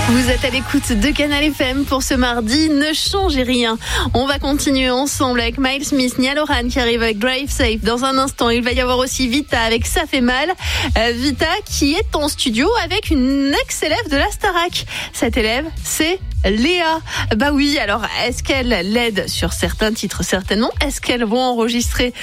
Vous êtes à l'écoute de Canal FM pour ce mardi. Ne changez rien. On va continuer ensemble avec Miles Smith, Niall Horan qui arrive avec Drive Safe. Dans un instant, il va y avoir aussi Vita avec Ça fait mal. Vita qui est en studio avec une ex-élève de la Starac. Cette élève, c'est Léa. Bah oui, alors est-ce qu'elle l'aide sur certains titres? Certainement. Est-ce qu'elles vont enregistrer